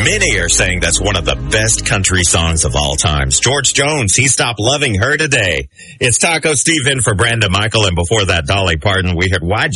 Many are saying that's one of the best country songs of all times. George Jones, He Stopped Loving Her Today. It's Taco Steve in for Brandon Michael, and before that, Dolly Parton. We heard Why